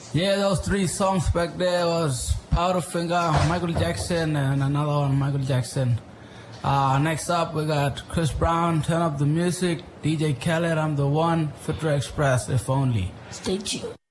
Yeah, those three songs back there was Powderfinger, Michael Jackson, and another one, Michael Jackson. Next up, we got Chris Brown, Turn Up the Music, DJ Khaled, I'm the One, Fitra Express, If Only. Stay tuned.